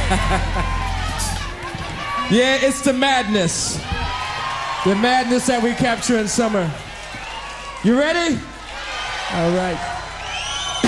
Yeah, it's the madness. The madness that we capture in summer. You ready? All right.